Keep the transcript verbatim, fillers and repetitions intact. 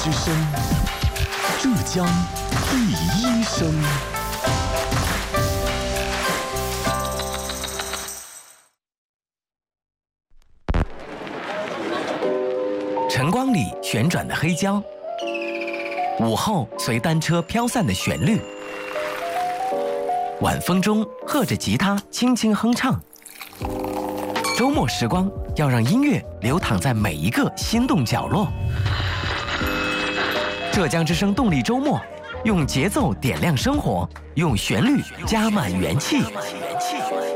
之声，浙江第一声。 晨光里旋转的黑胶，午后随单车飘散的旋律，晚风中和着吉他轻轻哼唱。周末时光要让音乐流淌在每一个心动角落。浙江之声动力周末，用节奏点亮生活，用旋律加满元气。